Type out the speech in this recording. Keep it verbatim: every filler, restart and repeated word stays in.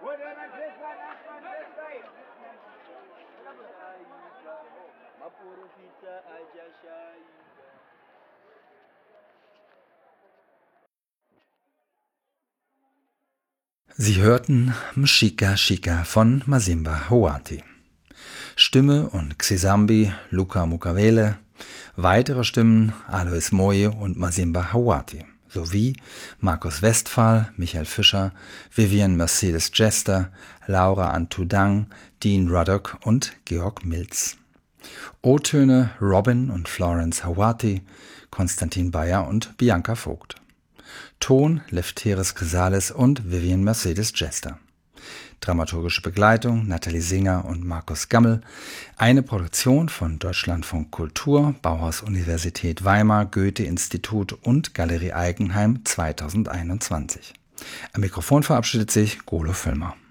Sie hörten Mshika Shika von Masimba Hawati. Stimme und Xisambi Luca Mukavele, weitere Stimmen Alois Moye und Masimba Hawati, sowie Markus Westphal, Michael Fischer, Vivian Mercedes Jester, Laura Antudang, Dean Ruddock und Georg Milz. O-Töne Robin und Florence Hawati, Konstantin Bayer und Bianca Vogt. Ton Lefteris Chrysales und Vivian Mercedes Jester. Dramaturgische Begleitung Nathalie Singer und Markus Gammel. Eine Produktion von Deutschlandfunk Kultur, Bauhaus-Universität Weimar, Goethe-Institut und Galerie Eigenheim zweitausendeinundzwanzig. Am Mikrofon verabschiedet sich Golo Völlmer.